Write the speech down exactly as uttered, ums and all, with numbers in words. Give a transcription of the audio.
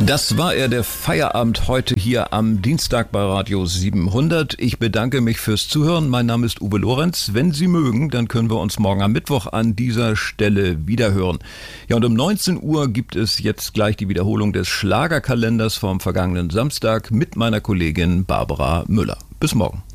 Das war er, der Feierabend heute hier am Dienstag bei Radio siebenhundert. Ich bedanke mich fürs Zuhören. Mein Name ist Uwe Lorenz. Wenn Sie mögen, dann können wir uns morgen am Mittwoch an dieser Stelle wiederhören. Ja, und um neunzehn Uhr gibt es jetzt gleich die Wiederholung des Schlagerkalenders vom vergangenen Samstag mit meiner Kollegin Barbara Müller. Bis morgen.